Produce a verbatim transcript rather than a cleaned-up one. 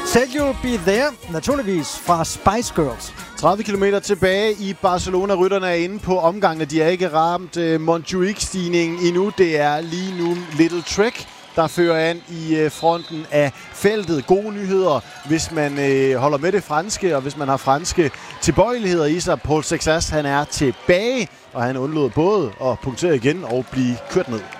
Said You'll Be There, naturligvis fra Spice Girls. tredive kilometer tilbage i Barcelona. Rytterne er inde på omgangene. De har ikke ramt uh, Montjuic-stigningen endnu. Det er lige nu Little Trek, der fører an i uh, fronten af feltet. Gode nyheder, hvis man uh, holder med det franske, og hvis man har franske tilbøjeligheder i sig. Paul Sexas, han er tilbage, og han undlod både at punktere igen og blive kørt ned.